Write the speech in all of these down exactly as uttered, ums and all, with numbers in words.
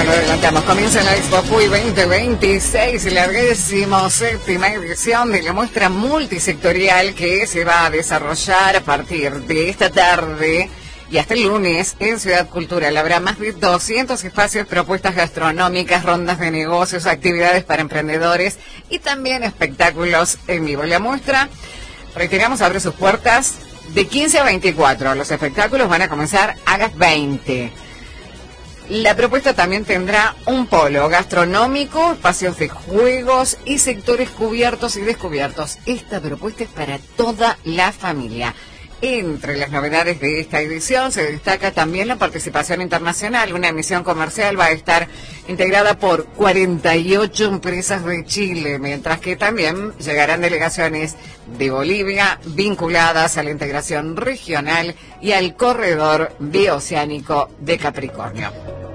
lo adelantamos. Comienza la Expo Jujuy veinte veintiséis, la decimoséptima edición de la muestra multisectorial que se va a desarrollar a partir de esta tarde y hasta el lunes en Ciudad Cultural. Habrá más de doscientos espacios, propuestas gastronómicas, rondas de negocios, actividades para emprendedores y también espectáculos en vivo. La muestra, reiteramos, abre sus puertas de quince a veinticuatro. Los espectáculos van a comenzar a las veinte. La propuesta también tendrá un polo gastronómico, espacios de juegos y sectores cubiertos y descubiertos. Esta propuesta es para toda la familia. Entre las novedades de esta edición se destaca también la participación internacional. Una emisión comercial va a estar integrada por cuarenta y ocho empresas de Chile, mientras que también llegarán delegaciones de Bolivia vinculadas a la integración regional y al corredor bioceánico de Capricornio.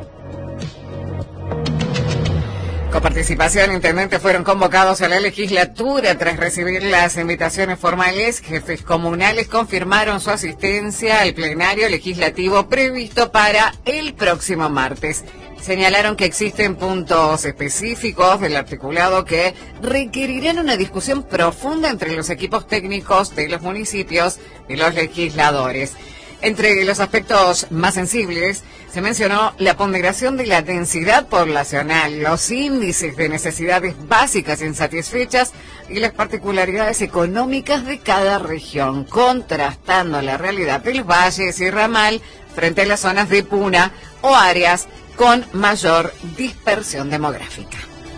Con participación, intendentes fueron convocados a la legislatura tras recibir las invitaciones formales. Jefes comunales confirmaron su asistencia al plenario legislativo previsto para el próximo martes. Señalaron que existen puntos específicos del articulado que requerirán una discusión profunda entre los equipos técnicos de los municipios y los legisladores. Entre los aspectos más sensibles se mencionó la ponderación de la densidad poblacional, los índices de necesidades básicas insatisfechas y las particularidades económicas de cada región, contrastando la realidad de los valles y ramal frente a las zonas de puna o áreas con mayor dispersión demográfica.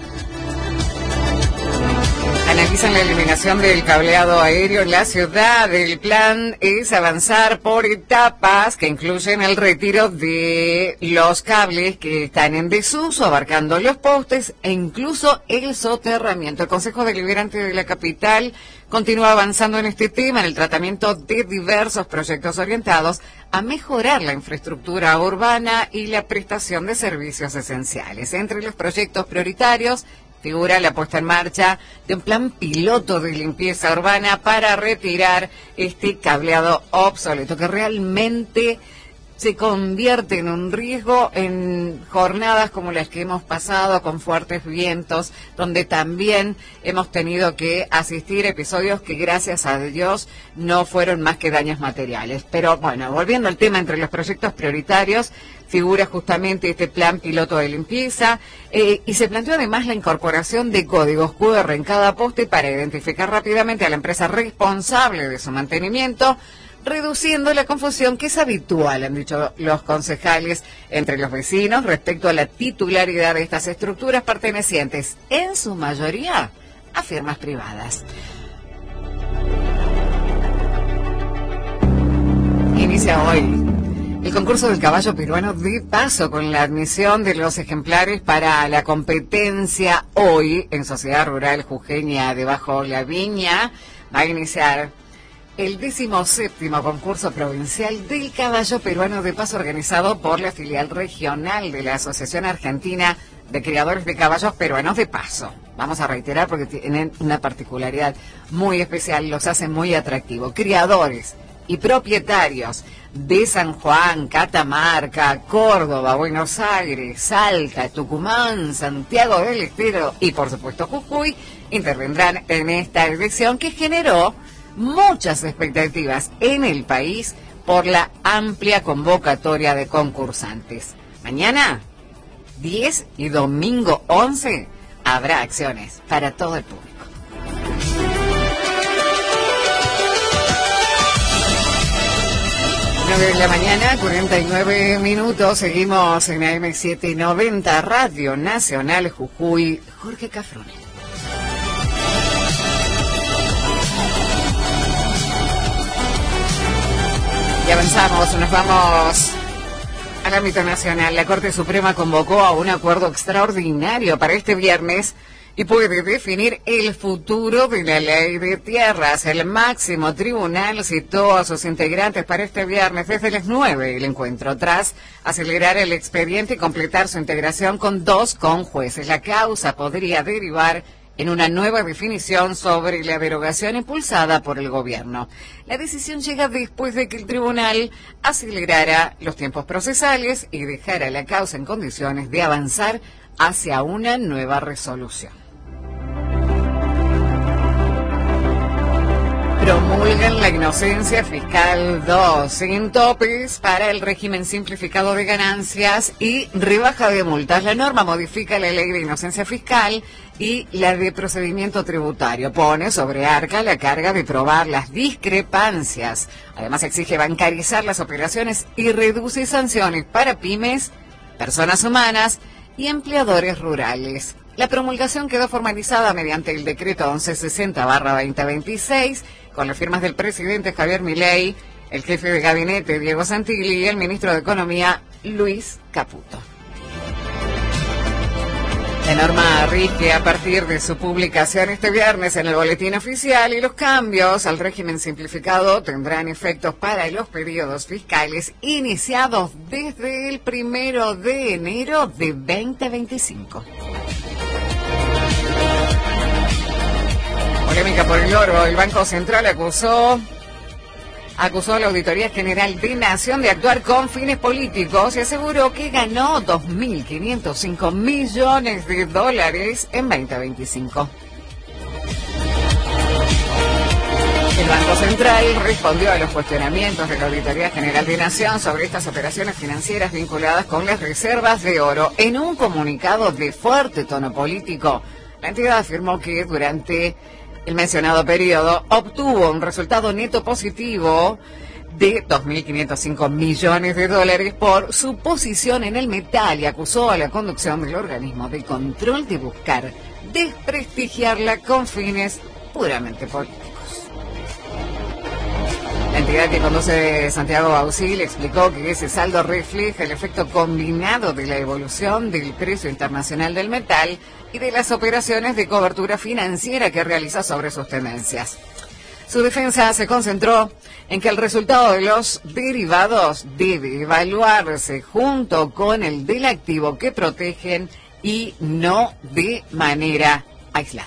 Analizan la eliminación del cableado aéreo en la ciudad. El plan es avanzar por etapas que incluyen el retiro de los cables que están en desuso, abarcando los postes e incluso el soterramiento. El Consejo Deliberante de la capital continúa avanzando en este tema, en el tratamiento de diversos proyectos orientados a mejorar la infraestructura urbana y la prestación de servicios esenciales. Entre los proyectos prioritarios figura la puesta en marcha de un plan piloto de limpieza urbana para retirar este cableado obsoleto que realmente se convierte en un riesgo en jornadas como las que hemos pasado con fuertes vientos, donde también hemos tenido que asistir a episodios que gracias a Dios no fueron más que daños materiales. Pero bueno, volviendo al tema, entre los proyectos prioritarios figura justamente este plan piloto de limpieza eh, y se planteó además la incorporación de códigos cu erre en cada poste para identificar rápidamente a la empresa responsable de su mantenimiento, reduciendo la confusión que es habitual, han dicho los concejales, entre los vecinos respecto a la titularidad de estas estructuras pertenecientes, en su mayoría, a firmas privadas. Inicia hoy el concurso del caballo peruano de paso, con la admisión de los ejemplares para la competencia hoy en Sociedad Rural Jujeña de Bajo la Viña. Va a iniciar el decimoséptimo concurso provincial del caballo peruano de paso, organizado por la filial regional de la Asociación Argentina de Criadores de Caballos Peruanos de Paso. Vamos a reiterar porque tienen una particularidad muy especial, los hace muy atractivos. Criadores y propietarios de San Juan, Catamarca, Córdoba, Buenos Aires, Salta, Tucumán, Santiago del Estero y por supuesto Jujuy intervendrán en esta elección que generó muchas expectativas en el país por la amplia convocatoria de concursantes. Mañana diez y domingo once habrá acciones para todo el público. nueve de la mañana, cuarenta y nueve minutos, seguimos en A M setecientos noventa, Radio Nacional Jujuy. Jorge Cafrune. Y avanzamos, nos vamos al ámbito nacional. La Corte Suprema convocó a un acuerdo extraordinario para este viernes y puede definir el futuro de la ley de tierras. El máximo tribunal citó a sus integrantes para este viernes desde las nueve el encuentro, tras acelerar el expediente y completar su integración con dos conjueces. La causa podría derivar en una nueva definición sobre la derogación impulsada por el gobierno. La decisión llega después de que el tribunal acelerara los tiempos procesales y dejara la causa en condiciones de avanzar hacia una nueva resolución. Promulgan la inocencia fiscal dos, sin topes para el régimen simplificado de ganancias y rebaja de multas. La norma modifica la ley de inocencia fiscal y la de procedimiento tributario. Pone sobre Arca la carga de probar las discrepancias. Además exige bancarizar las operaciones y reduce sanciones para pymes, personas humanas y empleadores rurales. La promulgación quedó formalizada mediante el decreto once sesenta barra veinte veintiséis, con las firmas del presidente Javier Milei, el jefe de gabinete Diego Santilli y el ministro de Economía Luis Caputo. La norma rige a partir de su publicación este viernes en el boletín oficial y los cambios al régimen simplificado tendrán efectos para los periodos fiscales iniciados desde el primero de enero de veinte veinticinco. Polémica por el oro. El Banco Central acusó acusó a la Auditoría General de Nación de actuar con fines políticos y aseguró que ganó dos mil quinientos cinco millones de dólares en veinte veinticinco. El Banco Central respondió a los cuestionamientos de la Auditoría General de Nación sobre estas operaciones financieras vinculadas con las reservas de oro. En un comunicado de fuerte tono político, la entidad afirmó que durante el mencionado periodo obtuvo un resultado neto positivo de dos mil quinientos cinco millones de dólares por su posición en el metal y acusó a la conducción del organismo de control de buscar desprestigiarla con fines puramente políticos. La entidad que conduce Santiago Bausil explicó que ese saldo refleja el efecto combinado de la evolución del precio internacional del metal y de las operaciones de cobertura financiera que realiza sobre sus tendencias. Su defensa se concentró en que el resultado de los derivados debe evaluarse junto con el del activo que protegen y no de manera aislada.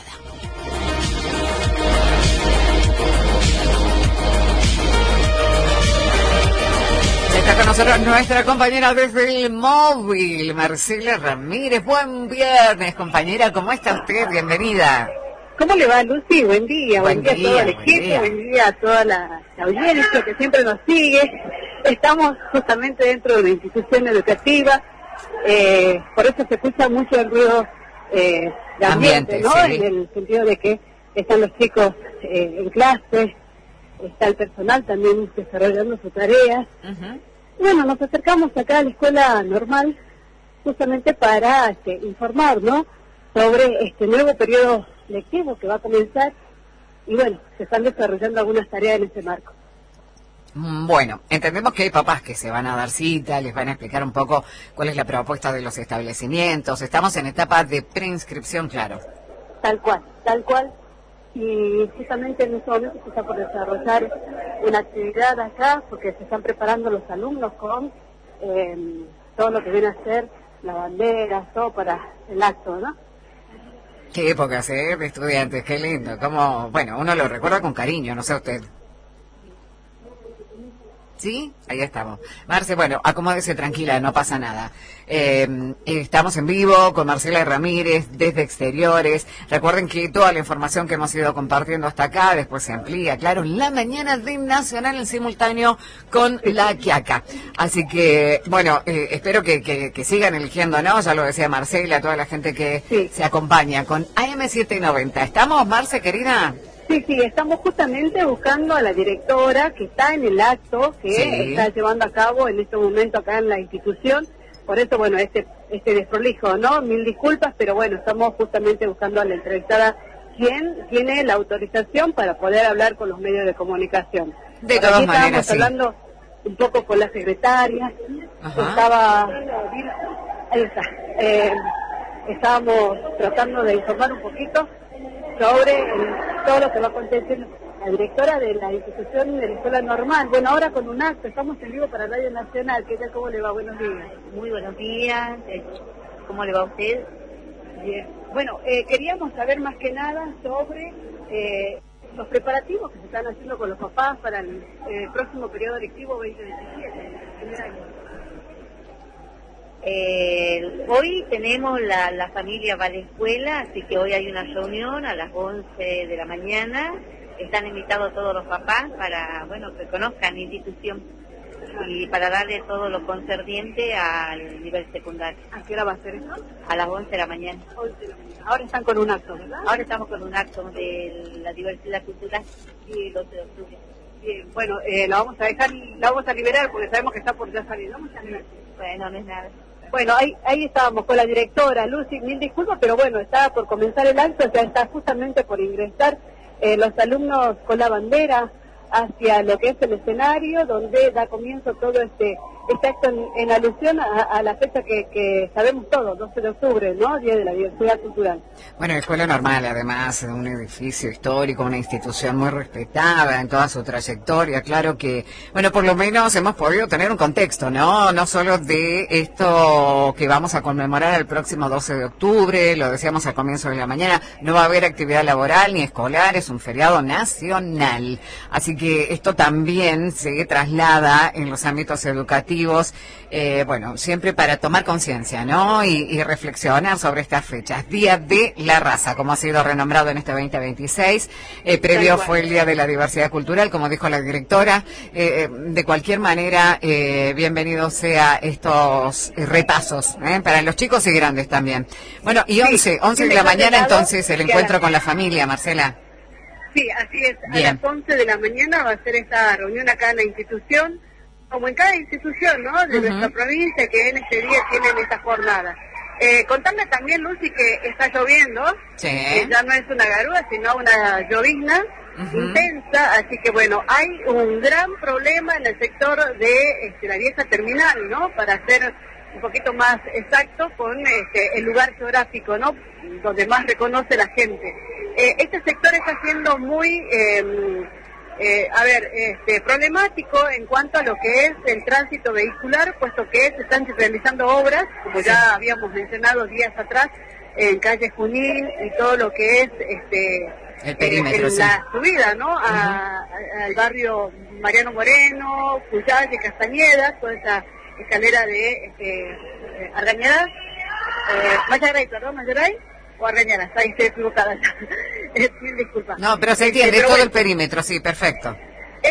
Está con nosotros nuestra compañera desde el móvil, Marcela Ramírez. Buen viernes, compañera. ¿Cómo está usted? Bienvenida. ¿Cómo le va, Lucy? Buen día. Buen, buen día, día a todo el buen equipo, día. buen día a toda la, la audiencia que siempre nos sigue. Estamos justamente dentro de una institución educativa, eh, por eso se escucha mucho el ruido eh, de ambiente, Ambiente, ¿no? sí. En el sentido de que están los chicos eh, en clase, está el personal también desarrollando su tarea. Uh-huh. Bueno, nos acercamos acá a la escuela normal justamente para este, informar, ¿no?, sobre este nuevo periodo lectivo que va a comenzar y bueno, se están desarrollando algunas tareas en ese marco. Bueno, entendemos que hay papás que se van a dar cita, les van a explicar un poco cuál es la propuesta de los establecimientos. Estamos en etapa de preinscripción, claro. Tal cual, tal cual. Y justamente en este momento se está por desarrollar una actividad acá, porque se están preparando los alumnos con eh, todo lo que viene a ser la bandera, todo para el acto, ¿no? Qué épocas, ¿eh? De estudiantes, qué lindo. Como, bueno, uno lo recuerda con cariño, no sé usted. ¿Sí? Ahí estamos. Marce, bueno, acomódese tranquila, no pasa nada. Eh, estamos en vivo con Marcela Ramírez desde Exteriores. Recuerden que toda la información que hemos ido compartiendo hasta acá después se amplía, claro, en la mañana de Nacional en simultáneo con La Quiaca. Así que, bueno, eh, espero que, que, que sigan eligiendo, ¿no? Ya lo decía Marcela, toda la gente que sí. se acompaña con A M setecientos noventa. ¿Estamos, Marce, querida? Sí, sí, estamos justamente buscando a la directora que está en el acto que Sí. está llevando a cabo en este momento acá en la institución. Por eso, bueno, este este desprolijo, ¿no? Mil disculpas, pero bueno, estamos justamente buscando a la entrevistada quien tiene la autorización para poder hablar con los medios de comunicación. De Por todas aquí maneras, estábamos sí. hablando un poco con la secretaria, Ajá. estaba... Ahí está. Eh, estábamos tratando de informar un poquito sobre el, todo lo que va a acontecer. La directora de la institución de la escuela normal, bueno, ahora con un acto, estamos en vivo para Radio Nacional. ¿Qué tal? ¿Cómo le va? Buenos días. Muy buenos días, ¿cómo le va a usted? Bien. Bueno, eh, queríamos saber más que nada sobre eh, los preparativos que se están haciendo con los papás para el eh, próximo periodo lectivo veinte veintisiete, el primer año. Eh, hoy tenemos la, la familia va a la escuela, así que hoy hay una reunión a las once de la mañana. Están invitados todos los papás para, bueno, que conozcan la institución y para darle todo lo concerniente al nivel secundario. ¿A qué hora va a ser eso? A las once de la mañana. once de la mañana. Ahora están con un acto, ¿verdad? Ahora estamos con un acto de la diversidad cultural y el doce de octubre. Bien, bueno, eh, la vamos a dejar, la vamos a liberar porque sabemos que está por ya salir. Vamos a liberar. Bueno, no es nada. Bueno, ahí, ahí estábamos con la directora, Lucy, mil disculpas, pero bueno, estaba por comenzar el acto, ya está justamente por ingresar eh, los alumnos con la bandera hacia lo que es el escenario, donde da comienzo todo este, este acto en, en alusión a, a la fecha que, que sabemos todos, doce de octubre, ¿no? Día de la Diversidad Cultural. Bueno, escuela normal, además, un edificio histórico, una institución muy respetada en toda su trayectoria. Claro que, bueno, por lo menos hemos podido tener un contexto, ¿no? No solo de esto que vamos a conmemorar el próximo doce de octubre, lo decíamos al comienzo de la mañana, no va a haber actividad laboral ni escolar, es un feriado nacional. Así que esto también se traslada en los ámbitos educativos, eh, bueno, siempre para tomar conciencia, ¿no? Y, y reflexionar sobre estas fechas. Día de la raza, como ha sido renombrado en este veinte veintiséis. Eh, previo fue el Día de la Diversidad Cultural, como dijo la directora. Eh, de cualquier manera, eh, bienvenidos sea estos repasos, ¿eh? Para los chicos y grandes también. Bueno, y once, once de la mañana entonces el encuentro con la familia, Marcela. Sí, así es. Bien. A las once de la mañana va a ser esta reunión acá en la institución, como en cada institución, ¿no? De uh-huh. nuestra provincia, que en este día tienen esta jornada. Eh, contarle también, Lucy, que está lloviendo, sí. que ya no es una garúa, sino una llovizna uh-huh. intensa, así que bueno, hay un gran problema en el sector de este, la vieja terminal, ¿no? Para ser un poquito más exacto con este, el lugar geográfico, ¿no? Donde más reconoce la gente. Eh, este sector está siendo muy, eh, eh, a ver, este, problemático en cuanto a lo que es el tránsito vehicular, puesto que se están realizando obras, como ya habíamos mencionado días atrás, en calle Junín y todo lo que es este el perímetro, eh, sí. la subida, ¿no? Uh-huh. a, a, al barrio Mariano Moreno, Cuyay, Castañeda, toda esa escalera de este, eh, Argañadas, eh, Mayaray, perdón, Mayaray. O Arrañadas, ahí estoy equivocada. Mil disculpas. No, pero se entiende, este, todo bueno, el perímetro, sí, perfecto. Es,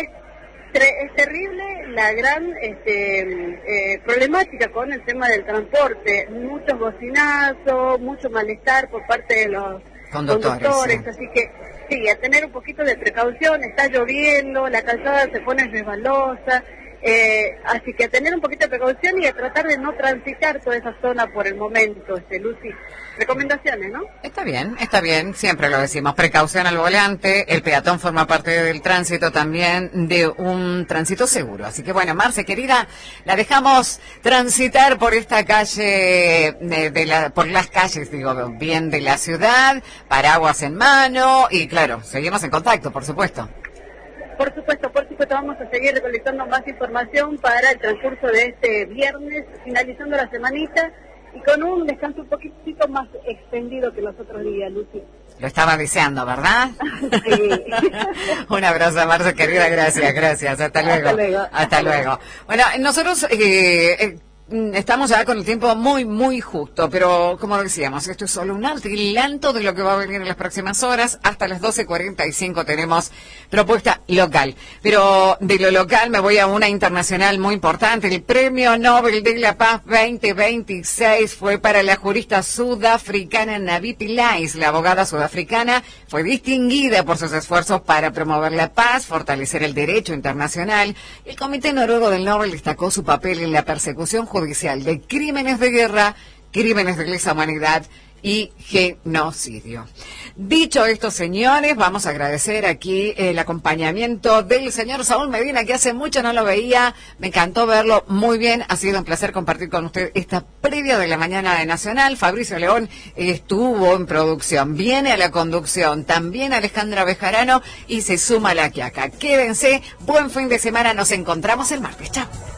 es terrible la gran este, eh, problemática con el tema del transporte. Muchos bocinazos, mucho malestar por parte de los conductores. conductores Sí. Así que, sí, a tener un poquito de precaución. Está lloviendo, la calzada se pone resbalosa. Eh, así que a tener un poquito de precaución y a tratar de no transitar toda esa zona por el momento, este, Lucy. Recomendaciones, ¿no? Está bien, está bien, siempre lo decimos, precaución al volante, el peatón forma parte del tránsito también, de un tránsito seguro. Así que bueno, Marce, querida, la dejamos transitar por esta calle, de, de la, por las calles, digo, bien de la ciudad, paraguas en mano, y claro, seguimos en contacto, por supuesto. Por supuesto, por supuesto, vamos a seguir recolectando más información para el transcurso de este viernes, finalizando la semanita y con un descanso un poquitito más extendido que los otros días, Lucy. Lo estaba deseando, ¿verdad? Sí. Un abrazo, Marce, querida, gracias, gracias. Hasta luego. Hasta luego. Hasta, Hasta luego. luego. Bueno, nosotros eh, eh, estamos ya con el tiempo muy, muy justo, pero como decíamos, esto es solo un adelanto de lo que va a venir en las próximas horas. Hasta las doce cuarenta y cinco tenemos propuesta local. Pero de lo local me voy a una internacional muy importante. El Premio Nobel de la Paz veinte veintiséis fue para la jurista sudafricana Navi Pillay. La abogada sudafricana fue distinguida por sus esfuerzos para promover la paz, fortalecer el derecho internacional. El Comité Noruego del Nobel destacó su papel en la persecución judicial de crímenes de guerra, crímenes de lesa humanidad y genocidio. Dicho esto, señores, vamos a agradecer aquí el acompañamiento del señor Saúl Medina, que hace mucho no lo veía, me encantó verlo muy bien, ha sido un placer compartir con usted esta previa de la mañana de Nacional. Fabricio León estuvo en producción, viene a la conducción, también Alejandra Bejarano y se suma la que acá. Quédense, buen fin de semana, nos encontramos el martes, chao.